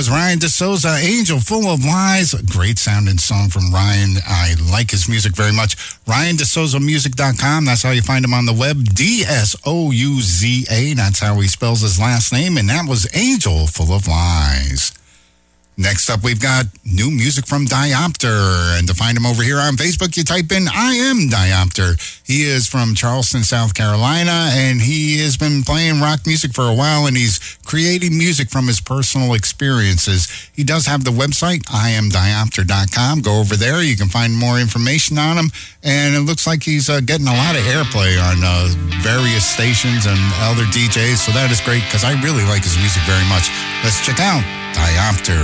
Ryan DeSouza, Angel Full of Lies. A great sounding song from Ryan. I like his music very much. RyanDeSouzaMusic.com. That's how you find him on the web. DSOUZA. That's how he spells his last name. And that was Angel Full of Lies. Next up, we've got new music from Diopter. And to find him over here on Facebook, you type in, I am Diopter. He is from Charleston, South Carolina, and he has been playing rock music for a while, and he's creating music from his personal experiences. He does have the website, IamDiopter.com. Go over there. You can find more information on him. And it looks like he's getting a lot of airplay on various stations and other DJs. So that is great, because I really like his music very much. Let's check out Diopter.